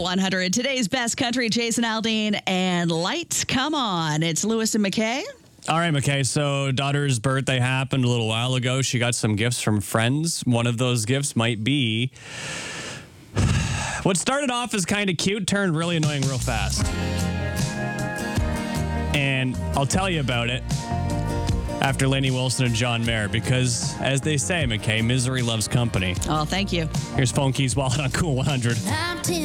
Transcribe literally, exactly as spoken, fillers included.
one hundred. Today's best country, Jason Aldean and Lights Come On. It's Lewis and McKay. All right, McKay. So daughter's birthday happened a little while ago. She got some gifts from friends. One of those gifts might be what started off as kind of cute, turned really annoying real fast. And I'll tell you about it after Lainey Wilson and John Mayer, because as they say, McKay, misery loves company. Oh, thank you. Here's Phone Keys Wallet on Cool one hundred.